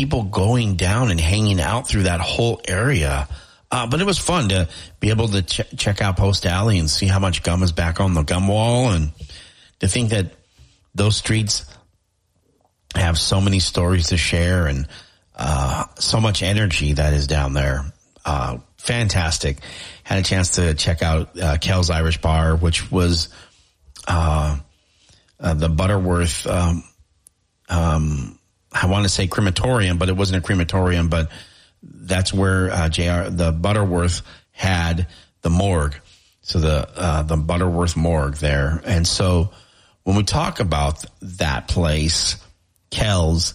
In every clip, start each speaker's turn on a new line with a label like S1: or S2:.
S1: people going down and hanging out through that whole area. But it was fun to be able to check out Post Alley and see how much gum is back on the gum wall, and to think that those streets have so many stories to share and so much energy that is down there. Fantastic. Had a chance to check out Kel's Irish Bar, which was the Butterworth, I want to say crematorium, but it wasn't a crematorium, but that's where the Butterworth had the morgue. So the Butterworth morgue there. And so when we talk about that place, Kel's,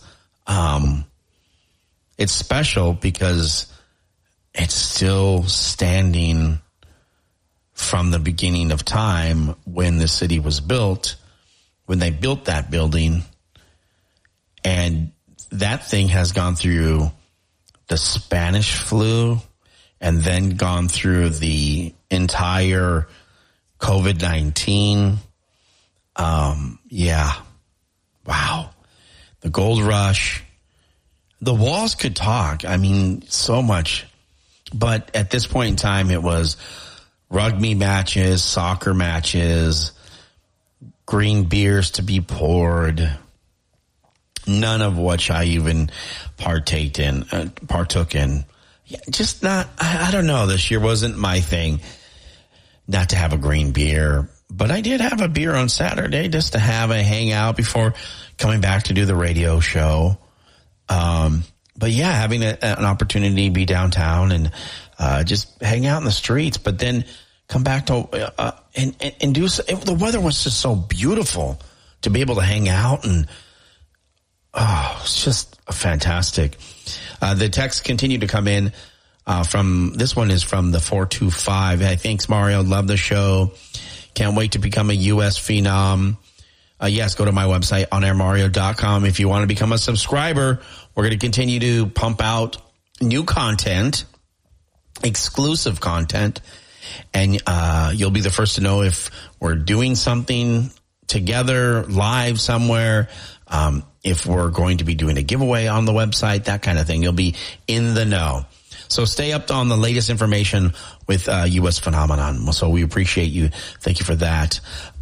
S1: it's special because it's still standing from the beginning of time when the city was built, when they built that building. And that thing has gone through the Spanish flu and then gone through the entire COVID-19. Yeah. Wow. The gold rush. The walls could talk. I mean, so much. But at this point in time, it was rugby matches, soccer matches, green beers to be poured, none of which I even partook in. Yeah, just not, I don't know. This year wasn't my thing not to have a green beer, but I did have a beer on Saturday just to have a hangout before coming back to do the radio show. But yeah, having an opportunity to be downtown and just hang out in the streets, but then come back to and do. The weather was just so beautiful to be able to hang out, and it's just fantastic. The texts continue to come in. From this one is from the 425. Hey, thanks, Mario. Love the show. Can't wait to become a U.S. phenom. Yes, go to my website, onairmario.com. If you want to become a subscriber, we're going to continue to pump out new content, exclusive content, and you'll be the first to know if we're doing something together live somewhere, if we're going to be doing a giveaway on the website, that kind of thing. You'll be in the know. So stay up on the latest information with U.S. Phenomenon. So we appreciate you. Thank you for that.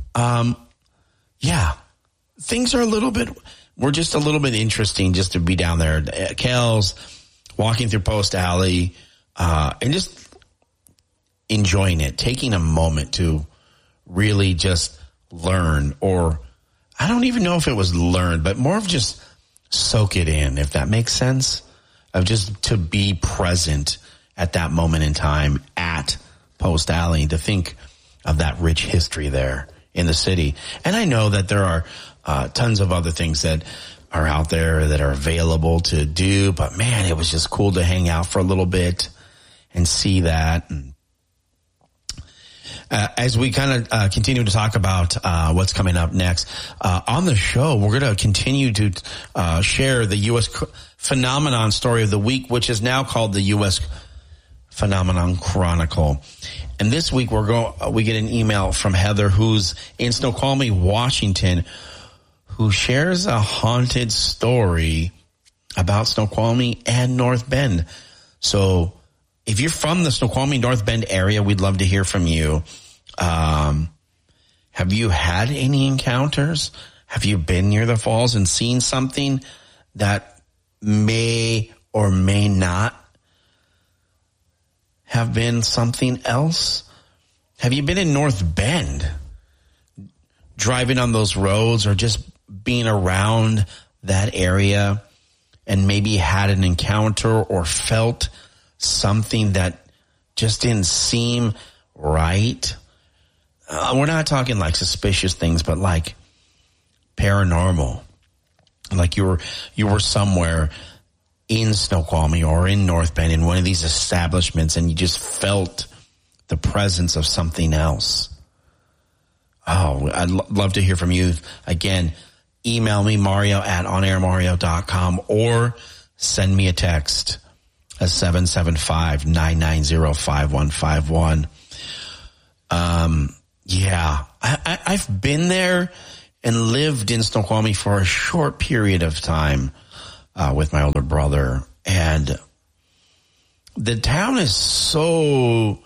S1: Yeah, things are we're just a little bit interesting just to be down there at Kel's, walking through Post Alley, and just enjoying it, taking a moment to really just learn, or I don't even know if it was learned, but more of just soak it in, if that makes sense, of just to be present at that moment in time at Post Alley, to think of that rich history there in the city. And I know that there are tons of other things that are out there that are available to do, but man, it was just cool to hang out for a little bit and see that. And as we kind of continue to talk about what's coming up next on the show, we're going to continue to share the U.S. Phenomenon Story of the Week, which is now called the U.S. Phenomenon Chronicle. And this week we get an email from Heather, who's in Snoqualmie, Washington, who shares a haunted story about Snoqualmie and North Bend. So if you're from the Snoqualmie, North Bend area, we'd love to hear from you. Have you had any encounters? Have you been near the falls and seen something that may or may not have been something else? Have you been in North Bend, driving on those roads, or just being around that area and maybe had an encounter or felt something that just didn't seem right? We're not talking like suspicious things, but like paranormal. Like you were somewhere in Snoqualmie or in North Bend in one of these establishments and you just felt the presence of something else. Oh, I'd love to hear from you. Again, email me, mario@onairmario.com, or send me a text at 775-990-5151. Yeah, I've been there and lived in Snoqualmie for a short period of time. with my older brother. And the town is so,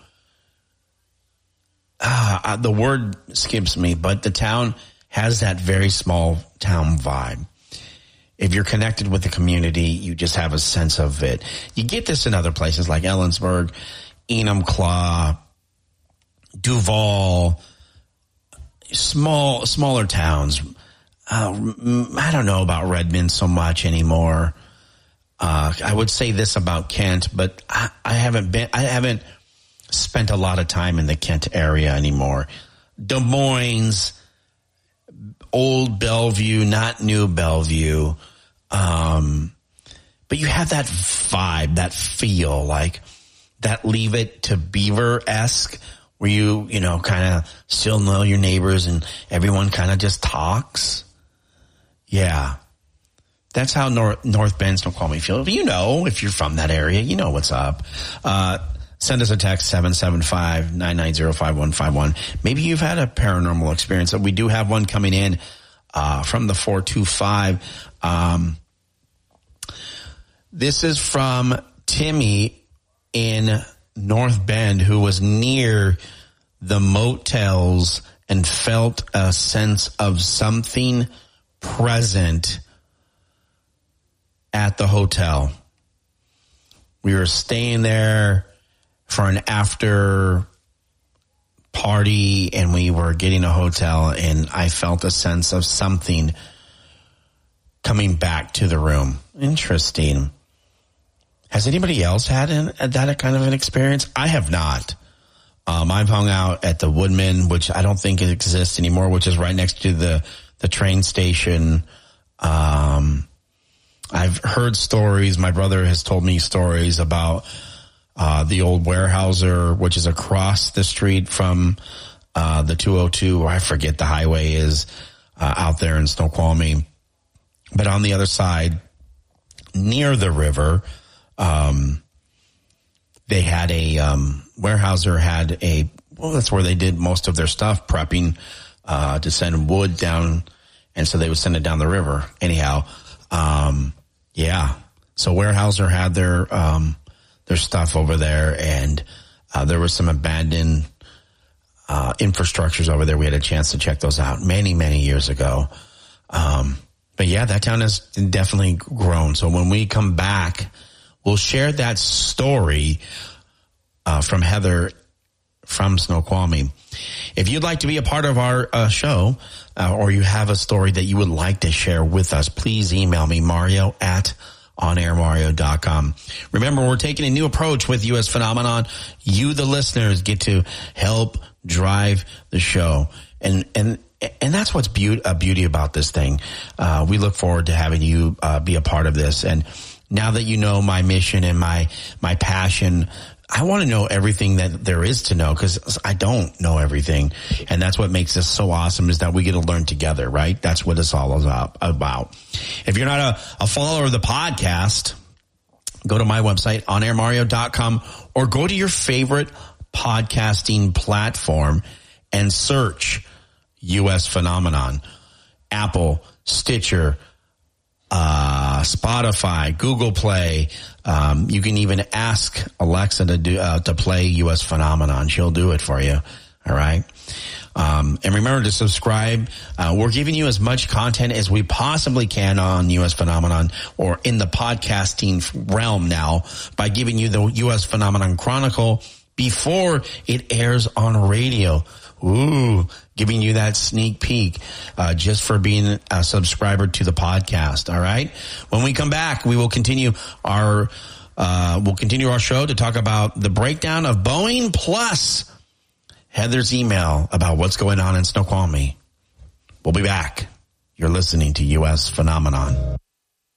S1: the word skips me, but the town has that very small town vibe. If you're connected with the community, you just have a sense of it. You get this in other places like Ellensburg, Enumclaw, Duval, smaller towns. I don't know about Redmond so much anymore. I would say this about Kent, but I haven't spent a lot of time in the Kent area anymore. Des Moines, old Bellevue, not new Bellevue. But you have that vibe, that feel, like that Leave It to Beaver-esque, where you kind of still know your neighbors and everyone kind of just talks. Yeah. That's how North Bend, Snoqualmie feel. If you're from that area, you know what's up. Send us a text, 775-990-5151. Maybe you've had a paranormal experience. We do have one coming in from the 425. This is from Timmy in North Bend, who was near the motels and felt a sense of something present at the hotel. We were staying there for an after party, and we were getting a hotel, and I felt a sense of something coming back to the room. Interesting. Has anybody else had that kind of an experience? I have not. I've hung out at the Woodman, which I don't think it exists anymore, which is right next to the train station. I've heard stories. My brother has told me stories about the old Weyerhaeuser, which is across the street from the 202, or I forget the highway is, out there in Snoqualmie. But on the other side, near the river, they had Weyerhaeuser had that's where they did most of their stuff, prepping to send wood down, and so they would send it down the river. Anyhow, yeah. So Weyerhaeuser had their stuff over there, and there was some abandoned infrastructures over there. We had a chance to check those out many, many years ago. But yeah, that town has definitely grown. So when we come back, we'll share that story from Heather from Snoqualmie. If you'd like to be a part of our show, or you have a story that you would like to share with us, please email me, Mario@onairmario.com. Remember, we're taking a new approach with U.S. Phenomenon. You, the listeners, get to help drive the show. And that's what's beauty about this thing. We look forward to having you be a part of this. And now that you know my mission and my passion, I want to know everything that there is to know, because I don't know everything. And that's what makes this so awesome, is that we get to learn together, right? That's what it's all about. If you're not a follower of the podcast, go to my website, onairmario.com, or go to your favorite podcasting platform and search U.S. Phenomenon. Apple, Stitcher, Spotify, Google Play. You can even ask Alexa to play U.S. Phenomenon. She'll do it for you. All right. And remember to subscribe. We're giving you as much content as we possibly can on U.S. Phenomenon, or in the podcasting realm now, by giving you the U.S. Phenomenon Chronicle before it airs on radio. Ooh, giving you that sneak peek, just for being a subscriber to the podcast. All right. When we come back, we will continue our show to talk about the breakdown of Boeing, plus Heather's email about what's going on in Snoqualmie. We'll be back. You're listening to U.S. Phenomenon.